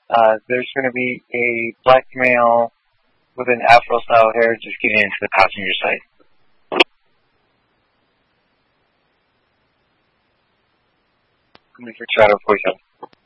There's going to be a black male with an afro-style hair just getting into the passenger side. Coming for Shadow 47.